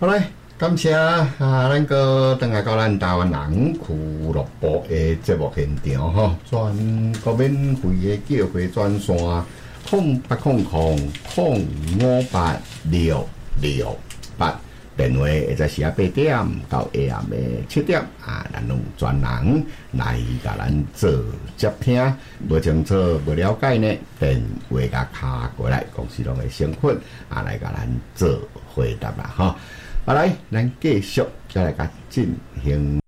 好嘞，感谢咱个等下到咱台湾人俱乐部的节目现场吼，全国免费的叫货专线0800-058-668，电话会在时8点到下暗的7点咱用专人来甲咱做接听，无清楚、无了解呢，电话甲卡过来，公司拢会身份来甲咱做回答啦吼。好来，咱继续再来甲进行